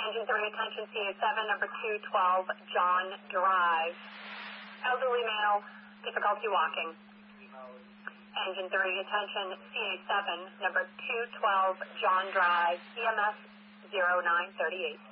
Engine 3, attention, CA7, number 212, John Drive. Elderly male, difficulty walking. Engine 3, attention, CA7, number 212, John Drive, EMS 0938.